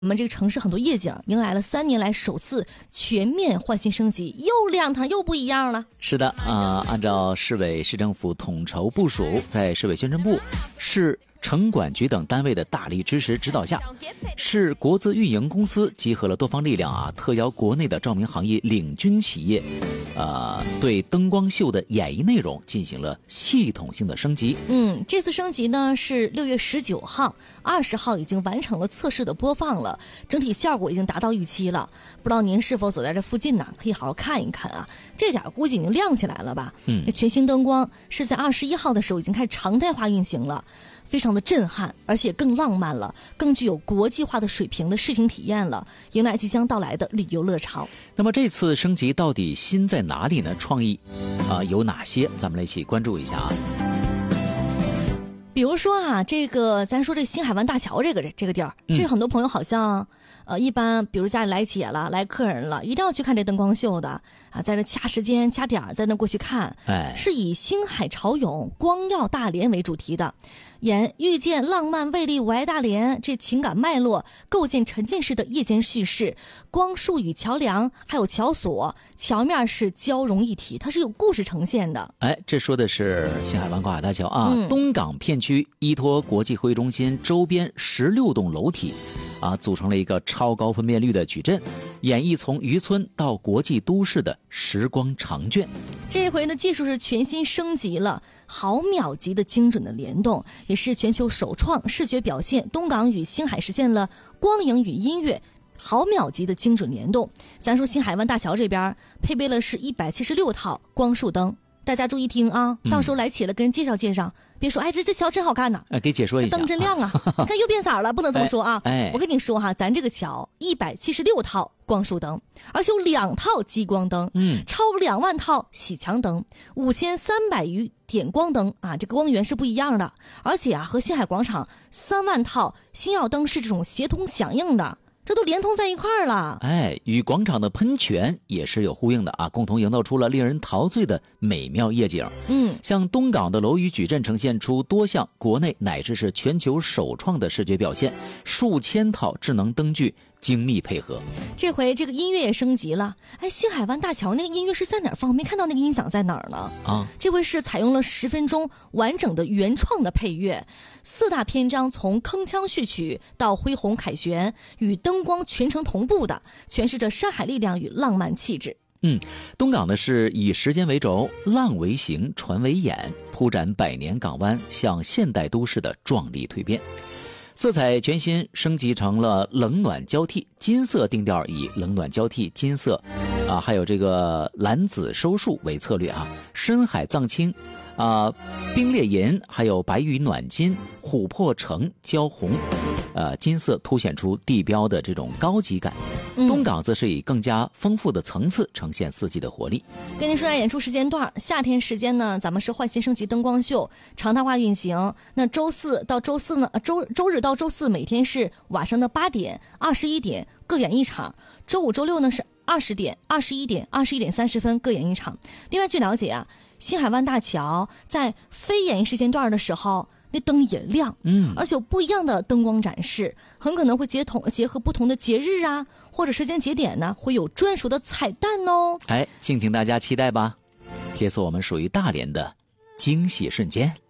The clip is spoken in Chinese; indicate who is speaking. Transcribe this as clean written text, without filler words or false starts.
Speaker 1: 我们这个城市很多夜景迎来了3年来首次全面换新升级，又亮堂又不一样了。
Speaker 2: 是的按照市委市政府统筹部署，在市委宣传部、市城管局等单位的大力支持指导下，市国资运营公司集合了多方力量特邀国内的照明行业领军企业，对灯光秀的演绎内容进行了系统性的升级。
Speaker 1: 这次升级呢是6月19号、20号已经完成了测试的播放了，整体效果已经达到预期了。不知道您是否走在这附近呢？可以好好看一看啊，这点估计已经亮起来了吧？全新灯光是在21号的时候已经开始常态化运行了。非常的震撼，而且更浪漫了，更具有国际化的水平的视听体验了，迎来即将到来的旅游乐潮。
Speaker 2: 那么这次升级到底新在哪里呢？创意有哪些？咱们来一起关注一下啊。
Speaker 1: 比如说这个咱说这新海湾大桥这个地儿，这很多朋友好像一般比如家里来姐了，来客人了，一定要去看这灯光秀的在这掐时间掐点在那过去看。是以星海潮涌光耀大连为主题的，演遇见浪漫魅力我爱大连这情感脉络，构建沉浸式的夜间叙事，光束与桥梁还有桥索桥面是交融一体，它是有故事呈现的。
Speaker 2: 这说的是星海湾跨海大桥东港片区依托国际会议中心周边16栋楼体组成了一个超高分辨率的矩阵，演绎从渔村到国际都市的时光长卷。
Speaker 1: 这一回的技术是全新升级了，毫秒级的精准的联动，也是全球首创视觉表现。东港与星海实现了光影与音乐毫秒级的精准联动。咱说新海湾大桥这边配备了是176套光束灯，大家注意听到时候来起了跟人介绍介绍，别说这桥真好看呐，
Speaker 2: 给解说一下，
Speaker 1: 灯真亮你看又变色了，不能这么说我跟你说咱这个桥176套光束灯，而且有2套激光灯，超2万套洗墙灯，5300余点光灯这个光源是不一样的，而且和星海广场3万套星耀灯是这种协同响应的，这都连通在一块儿了。
Speaker 2: 与广场的喷泉也是有呼应的共同营造出了令人陶醉的美妙夜景。像东港的楼宇矩阵呈现出多项国内乃至是全球首创的视觉表现，数千套智能灯具精密配合。
Speaker 1: 这回这个音乐也升级了，星海湾大桥那个音乐是在哪儿放？没看到那个音响在哪儿呢？这回是采用了10分钟完整的原创的配乐，4大篇章从铿锵序曲到恢宏凯旋，与灯光全程同步的，诠释着山海力量与浪漫气质。
Speaker 2: 东港呢是以时间为轴，浪为形，船为眼，铺展百年港湾向现代都市的壮丽蜕变。色彩全新升级成了冷暖交替，金色定调以冷暖交替、金色还有这个蓝紫收束为策略深海藏青冰裂银，还有白玉暖金、琥珀橙、焦红金色凸显出地标的这种高级感。东港则是以更加丰富的层次呈现四季的活力。
Speaker 1: 跟您说下演出时间段，夏天时间呢，咱们是换新升级灯光秀常态化运行。那周四到周四呢，周日到周四每天是晚上的8点、21点各演一场。周五、周六呢是20点、21点、21点30分各演一场。另外据了解新海湾大桥在非演艺时间段的时候，那灯也亮，而且有不一样的灯光展示，很可能会结合不同的节日或者时间节点呢，会有专属的彩蛋哦。
Speaker 2: 敬请大家期待吧，解锁我们属于大连的惊喜瞬间。